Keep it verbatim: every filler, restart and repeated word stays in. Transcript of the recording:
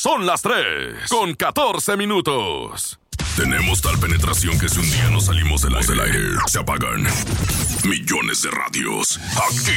Son las tres con catorce minutos. Tenemos tal penetración que si un día nos salimos del aire, del aire se apagan millones de radios. Aquí